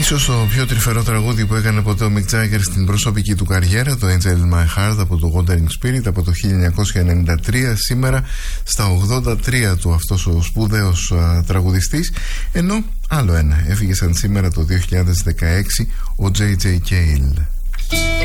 Ίσως το πιο τρυφερό τραγούδι που έκανε ποτέ ο Μικ Τζάγκερ στην προσωπική του καριέρα, το Angel in My Heart από το Wandering Spirit από το 1993. Σήμερα στα 83 του αυτός ο σπουδαίος τραγουδιστής. Ενώ άλλο ένα έφυγε σαν σήμερα το 2016 ο J.J. Cale.